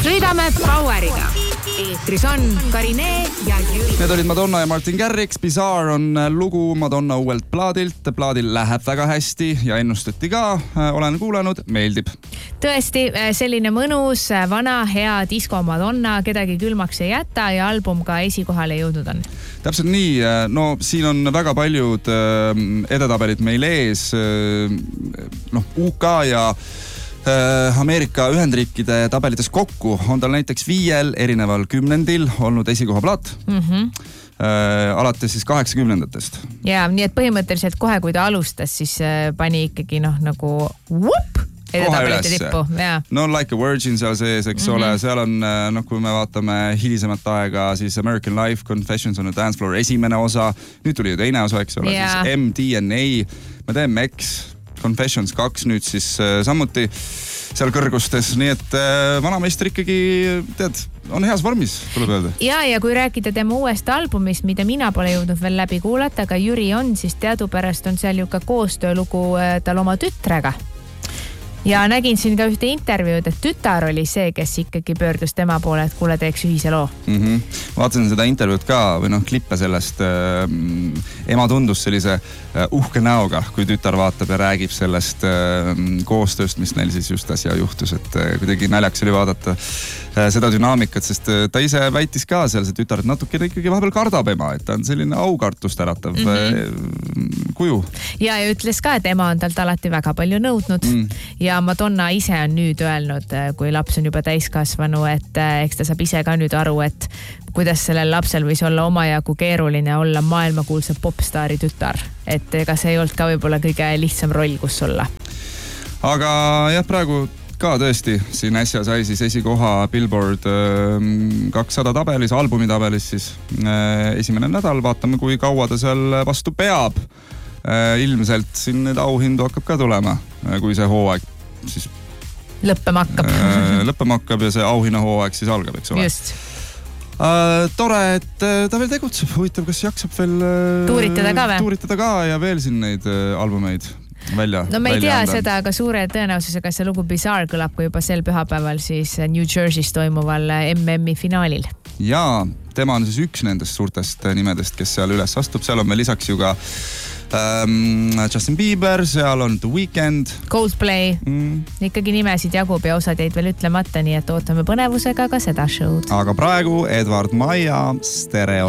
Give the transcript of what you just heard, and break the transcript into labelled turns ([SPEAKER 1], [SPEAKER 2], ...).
[SPEAKER 1] Sõidame Poweriga. Eetris on Karine ja Jüri.
[SPEAKER 2] Need olid Madonna ja Martin Garrix. Bizarre on lugu Madonna uuelt plaadilt. Plaadil läheb väga hästi ja ennustati ka. Olen kuulanud, meeldib.
[SPEAKER 1] Tõesti, selline mõnus, vana, hea disko Madonna, kedagi külmaks ei jäta ja album ka esikohale jõudnud on.
[SPEAKER 2] Täpselt nii. No siin on väga paljud edetabelid meil ees. UK ja Ameerika Ühendriikide tabelites kokku on tal näiteks 5 erineval 10. olnud esikohaplaat. Alates siis 80-ndatest.
[SPEAKER 1] Ja, nii et põhimõtteliselt kohe, kui ta alustas, siis pani ikkagi nagu edetabelite tippu.
[SPEAKER 2] No Like a Virgin seal sees, eks ole. Seal on, kui me vaatame hilisemat aega, siis American Life, Confessions on a Dance Floor esimene osa. Nüüd tuli ju teine osa, eks ole. Siis MDNA, me teeme X, Confessions 2 nüüd siis samuti seal kõrgustes, nii et vanameister ikkagi, tead, on heas vormis, tuleb öelda.
[SPEAKER 1] Ja kui rääkida tema uuest albumist, mida mina pole jõudnud veel läbi kuulata, aga Jüri on, siis teadupärast on seal ju ka koostöölugu tal oma tütrega. Ja nägin siin ka ühte intervjuud, et tütar oli see, kes ikkagi pöördus tema poole, et kuule teeks ühise loo.
[SPEAKER 2] Vaatasin seda intervjuud ka või klippe sellest. Ema tundus sellise uhke näoga, kui tütar vaatab ja räägib sellest koostööst, mis neil siis just äsja juhtus. Et kuidagi naljaks oli vaadata seda dünaamikat, sest ta ise väitis ka seal see tütar, et natuke ikkagi vahepeal kardab ema, et ta on selline aukartust äratav kuju. Ja
[SPEAKER 1] ütles ka, et ema on talt alati väga palju nõudnud ja Madonna ise on nüüd öelnud, kui laps on juba täiskasvanu, et eks ta saab ise ka nüüd aru, et kuidas sellel lapsel võis olla omajagu keeruline olla maailmakuulsa popstaari tütar. Et ega see ei olnud ka võib-olla kõige lihtsam roll, kus olla.
[SPEAKER 2] Aga jah, praegu ka tõesti, siin äsja sai siis esikoha Billboard 200 tabelis, albumi tabelis siis esimene nädal. Vaatame, kui kaua ta seal vastu peab. Ilmselt siin need auhindu hakkab ka tulema, kui see hooaeg siis
[SPEAKER 1] lõppema
[SPEAKER 2] hakkab ja see auhinna hooaeg siis algab, eks ole.
[SPEAKER 1] Just.
[SPEAKER 2] Tore, et ta veel tegutseb. Huvitav, kas jaksab veel tuuritada ka ja veel siin neid albumeid välja.
[SPEAKER 1] No me ei tea seda, aga suure tõenäosusega see lugu Bizarre kõlab kui juba sel pühapäeval siis New Jersey's toimuval MM-i finaalil.
[SPEAKER 2] Ja tema on siis üks nendest suurtest nimedest, kes seal üles astub. Seal on meil lisaks ju ka Justin Bieber, seal on The Weeknd,
[SPEAKER 1] Coldplay. Ikkagi nimesid jagub ja osad jäid veel ütlemata, nii et ootame põnevusega ka seda show'd.
[SPEAKER 2] Aga praegu Edward Maia, Stereo.